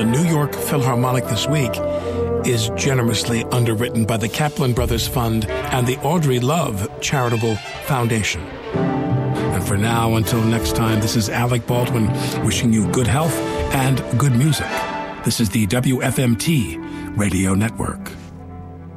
the New York Philharmonic this week is generously underwritten by the Kaplan Brothers Fund and the Audrey Love Charitable Foundation. And for now, until next time, this is Alec Baldwin wishing you good health and good music. This is the WFMT Radio Network.